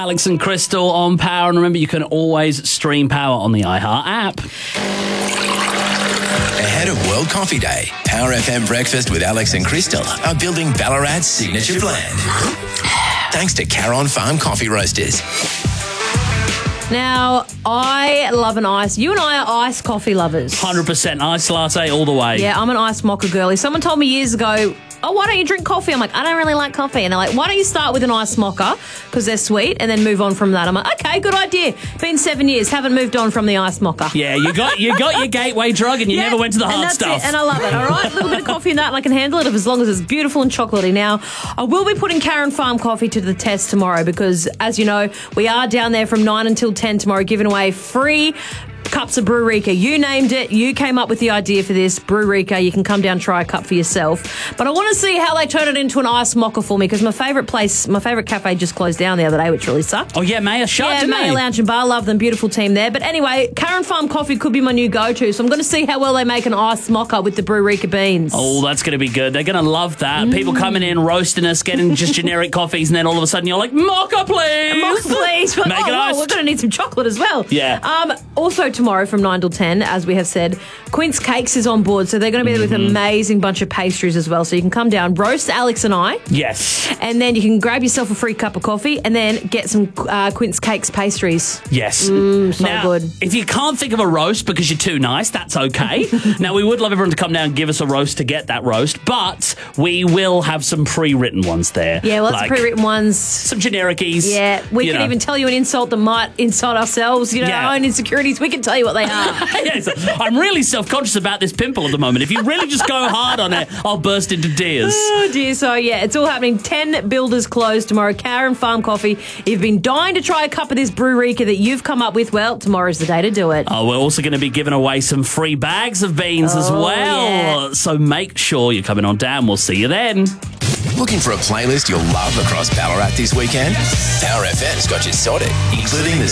Alex and Crystal on Power. And remember, you can always stream Power on the iHeart app. Ahead of World Coffee Day, Power FM Breakfast with Alex and Crystal are building Ballarat's signature blend. Thanks to Caron Farm Coffee Roasters. Now, I love an ice. You and I are iced coffee lovers. 100% iced latte all the way. Yeah, I'm an iced mocha girlie. Someone told me years ago, oh, why don't you drink coffee? I'm like, I don't really like coffee. And they're like, why don't you start with an iced mocha because they're sweet and then move on from that? I'm like, okay, good idea. Been 7 years, haven't moved on from the iced mocha. Yeah, you got your gateway drug and you never went to the hard stuff. And I love it, all right? A little bit of coffee in that and I can handle it as long as it's beautiful and chocolatey. Now, I will be putting Caron Farm coffee to the test tomorrow because, as you know, we are down there from 9 until 10 tomorrow giving away free cups of Brewreka. You named it. You came up with the idea for this. Brewreka. You can come down and try a cup for yourself. But I want to see how they turn it into an iced mocha for me because my favourite cafe just closed down the other day, which really sucked. Oh, yeah, Maya shut, didn't Maya they? Lounge and Bar. Love them. Beautiful team there. But anyway, Caron Farm coffee could be my new go-to. So I'm going to see how well they make an iced mocha with the Brewreka beans. Oh, that's going to be good. They're going to love that. People coming in, roasting us, getting just generic coffees, and then all of a sudden you're like, mocha, please. Mocha, please. Make it iced. We're going to need some chocolate as well. Yeah. Also tomorrow from 9 till 10, as we have said, Quince Cakes is on board. So they're going to be there with an amazing bunch of pastries as well. So you can come down, roast Alex and I. Yes. And then you can grab yourself a free cup of coffee and then get some Quince Cakes pastries. Yes. So now, good. If you can't think of a roast because you're too nice, that's okay. Now, we would love everyone to come down and give us a roast to get that roast, but we will have some pre-written ones there. Yeah, well, like it's pre-written ones. some genericies. Yeah, we can even tell you an insult that might insult ourselves, our own insecurities. We can tell you what they are. Yes, I'm really self-conscious about this pimple at the moment. If you really just go hard on it, I'll burst into tears. Oh, dear. So, yeah, it's all happening. 10 builders closed tomorrow. Caron Farm Coffee. If you've been dying to try a cup of this Brewreka that you've come up with, well, tomorrow's the day to do it. Oh, we're also going to be giving away some free bags of beans as well. Yeah. So make sure you're coming on down. We'll see you then. Looking for a playlist you'll love across Ballarat this weekend? Power FM's got you sorted, including the